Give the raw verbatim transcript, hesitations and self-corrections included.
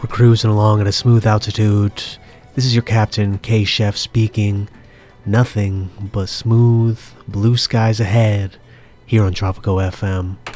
We're cruising along at a smooth altitude. This is your captain, K-Chef, speaking. Nothing but smooth blue skies ahead here on Tropico F M.